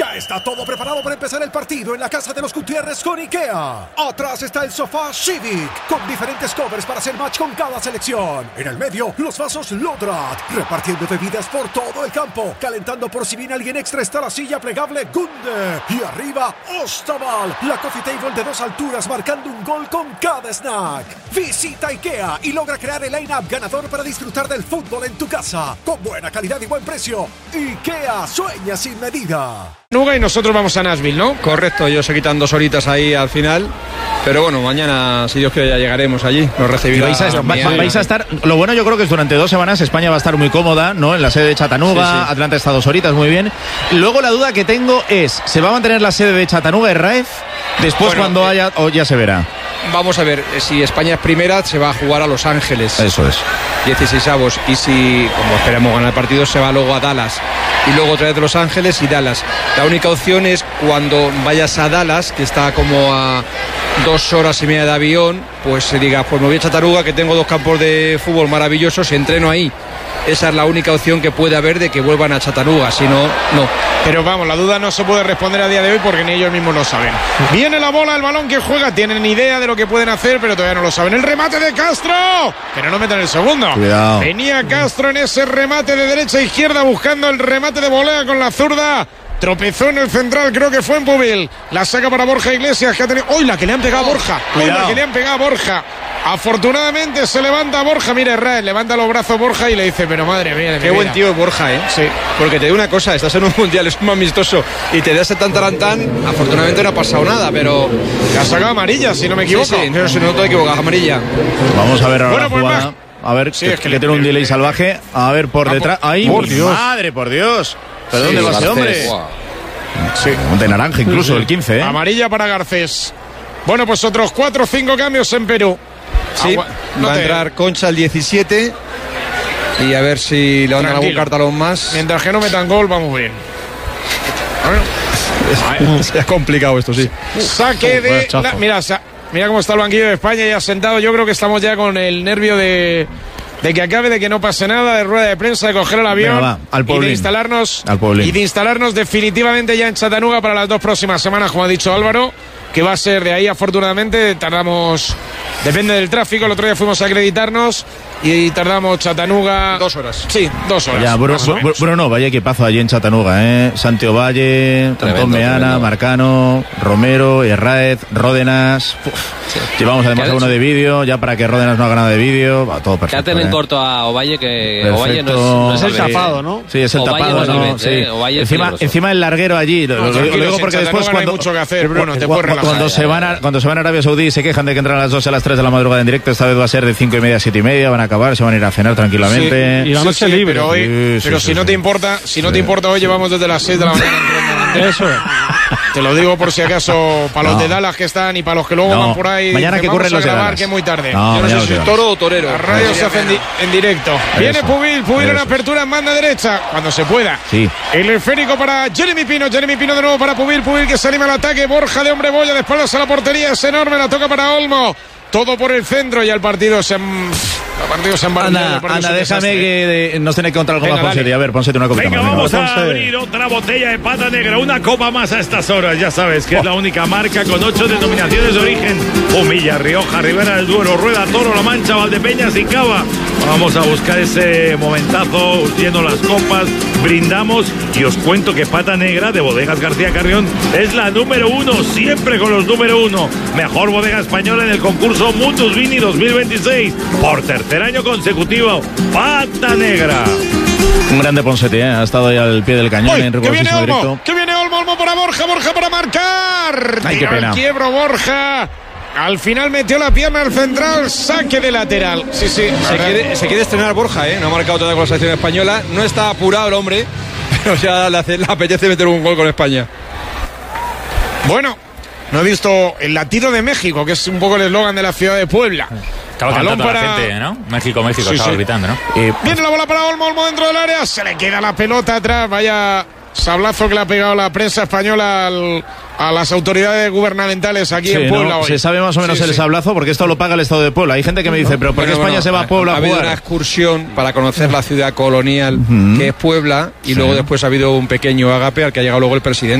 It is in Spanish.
Ya está todo preparado para empezar el partido en la casa de los Gutiérrez con IKEA. Atrás está el sofá Civic, con diferentes covers para hacer match con cada selección. En el medio, los vasos Lodrat, repartiendo bebidas por todo el campo. Calentando por si viene alguien extra está la silla plegable Gunde. Y arriba, Ostaval, la coffee table de 2 alturas marcando un gol con cada snack. Visita IKEA y logra crear el line-up ganador para disfrutar del fútbol en tu casa. Con buena calidad y buen precio. IKEA, sueña sin medida. Nuga y nosotros vamos a Nashville, ¿no? Correcto, ellos se quitan 2 horitas ahí al final. Pero bueno, mañana, si Dios quiere, ya llegaremos allí. Nos recibirá. Vais a estar. Lo bueno, yo creo que es durante 2 semanas España va a estar muy cómoda, ¿no? En la sede de Chattanooga. Sí. Atlanta está 2 horitas, muy bien. Luego la duda que tengo es: ¿se va a mantener la sede de Chattanooga, Raez? Después, cuando haya, o ya se verá. Vamos a ver, si España es primera, se va a jugar a Los Ángeles. Eso es. 16avos. Y si, como esperamos ganar el partido, se va luego a Dallas. Y luego otra vez de Los Ángeles y Dallas. La única opción es cuando vayas a Dallas, que está como a 2 horas y media de avión, pues se diga, pues me voy a Chattanooga, que tengo 2 campos de fútbol maravillosos, entreno ahí. Esa es la única opción que puede haber de que vuelvan a Chattanooga, si no, no. Pero vamos, la duda no se puede responder a día de hoy porque ni ellos mismos lo saben. Viene la bola, el balón que juega, tienen idea de lo que pueden hacer, pero todavía no lo saben. El remate de Castro, pero no metan el segundo. Cuidado. Venía Castro en ese remate de derecha a izquierda buscando el remate de volea con la zurda. Tropezó en el central, creo que fue en Pubil. La saca para Borja Iglesias, que ha tenido... ¡Uy, la que le han pegado a Borja! ¡Uy, la que le han pegado a Borja! Afortunadamente se levanta Borja. Mire, Raez, levanta los brazos Borja y le dice, pero madre mía. Qué buen tío es Borja, ¿eh? Sí. Porque te digo una cosa, estás en un mundial, es un amistoso y te das tan tarantán. Afortunadamente no ha pasado nada, pero... Le ha sacado amarilla, si no me equivoco. Sí, no te equivocas, amarilla. Vamos a ver ahora bueno, la jugada. A ver, sí, que tiene un delay salvaje. A ver, por detrás. ¡Ay, por Dios! ¡Madre, por Dios! ¿Pero dónde va ese hombre? Sí. De naranja incluso, el 15, ¿eh? Amarilla para Garcés. Bueno, pues otros 4 o 5 cambios en Perú. Sí, va a entrar Concha el 17 y a ver si le van a dar algún cartalón más. Mientras que no metan gol, vamos bien. Es complicado esto, sí. Saque de... Mira cómo está el banquillo de España ya sentado. Yo creo que estamos ya con el nervio de que acabe, de que no pase nada, de rueda de prensa, de coger el avión. Venga, al y de instalarnos definitivamente ya en Chattanooga para las 2 próximas semanas, como ha dicho Álvaro, que va a ser de ahí. Afortunadamente tardamos, depende del tráfico, el otro día fuimos a acreditarnos y tardamos Chattanooga 2 horas. Sí, 2 horas. Ya, Bruno, vaya equipazo allí en Chattanooga, ¿eh? Santiago Valle, Antón Meana, Marcano, Romero, Herráez, Ródenas. Llevamos además a uno de vídeo, ya para que Ródenas no haga nada de vídeo. Va todo perfecto. Quédate en corto a Ovalle, que Ovalle no es el tapado, ¿no? Sí, es el Ovalle tapado, no ¿no? Sí. Encima el larguero allí. Lo digo porque después no hay mucho que hacer, Bruno, te puedes relajar. Cuando se van a Arabia Saudí se quejan de que entran a las 2 a las 3 de la madrugada en directo. Esta vez va a ser de 5:30 a 7:30. Van a acabar, se van a ir a cenar tranquilamente. Sí, y la noche libre. Pero hoy, si no te importa, hoy llevamos desde las 6 de la mañana. Eso es. Te lo digo por si acaso, para los de Dallas que están y para los que luego van por ahí. Mañana que corren los de Dallas. Que es muy tarde. Yo no sé si es toro o torero. La radio se hace en directo. Viene Pubil en apertura en banda derecha, cuando se pueda. Sí. El esférico para Jeremy Pino de nuevo para Pubil que se anima al ataque. Borja de hombre boya de espaldas a la portería, es enorme, la toca para Olmo. Todo por el centro y el partido se embarca. Anda, déjame que nos tiene que contar algo más, Ponseti. A ver, Ponseti, una copita más. Vamos a abrir otra botella de Pata Negra, una copa más a estas horas. Ya sabes que es la única marca con 8 denominaciones de origen: Humilla, Rioja, Ribera del Duero, Rueda, Toro, La Mancha, Valdepeñas y Cava. Vamos a buscar ese momentazo, lleno las copas, brindamos y os cuento que Pata Negra de Bodegas García Carrión es la número 1, siempre con los número 1. Mejor bodega española en el concurso Mutus Vini 2026. Por tercer año consecutivo, Pata Negra. Un grande Ponseti, ha estado ahí al pie del cañón. Que viene Olmo para Borja para marcar. Ay, qué pena. Quiebro Borja. Al final metió la pierna al central, saque de lateral. Sí. Se quiere estrenar Borja, ¿eh? No ha marcado todavía con la selección española. No está apurado el hombre, pero ya le apetece meter un gol con España. Bueno, no he visto el latido de México, que es un poco el eslogan de la ciudad de Puebla. Estaba cantando para la gente, ¿no? México, estaba gritando, ¿no? Viene la bola para Olmo dentro del área, se le queda la pelota atrás, vaya sablazo que le ha pegado la prensa española a las autoridades gubernamentales aquí en Puebla hoy. Se sabe más o menos el sablazo porque esto lo paga el Estado de Puebla. Hay gente que me dice, pero ¿por qué España se va a Puebla a jugar? Ha habido una excursión para conocer la ciudad colonial que es Puebla y luego después ha habido un pequeño agape al que ha llegado luego el presidente.